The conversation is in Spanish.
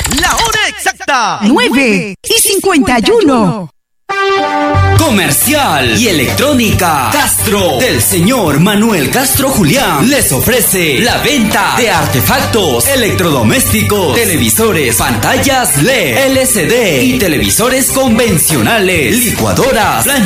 La hora exacta. 9:51. Comercial y electrónica Castro del señor Manuel Castro Julián les ofrece la venta de artefactos electrodomésticos, televisores, pantallas LED, LCD y televisores convencionales, licuadoras,